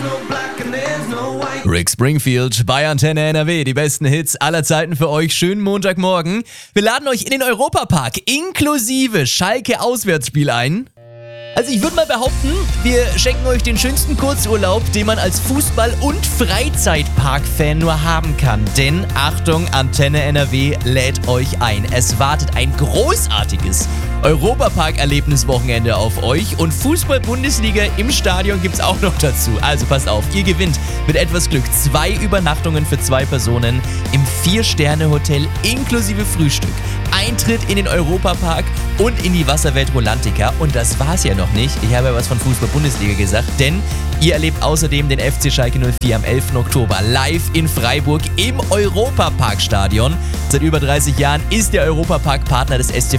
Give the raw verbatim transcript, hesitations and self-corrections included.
Rick Springfield bei Antenne N R W, die besten Hits aller Zeiten für euch. Schönen Montagmorgen. Wir laden euch in den Europapark inklusive Schalke-Auswärtsspiel ein. Also ich würde mal behaupten, wir schenken euch den schönsten Kurzurlaub, den man als Fußball- und Freizeitpark-Fan nur haben kann. Denn, Achtung, Antenne N R W lädt euch ein. Es wartet ein großartiges Europapark-Erlebniswochenende auf euch und Fußball-Bundesliga im Stadion gibt's auch noch dazu. Also passt auf, ihr gewinnt mit etwas Glück zwei Übernachtungen für zwei Personen im Vier-Sterne-Hotel inklusive Frühstück, Eintritt in den Europapark und in die Wasserwelt Rolantica. Und das war's ja noch nicht. Ich habe ja was von Fußball-Bundesliga gesagt, denn ihr erlebt außerdem den F C Schalke null vier am elften Oktober live in Freiburg im Europapark-Stadion. Seit über dreißig Jahren ist der Europapark Partner des S C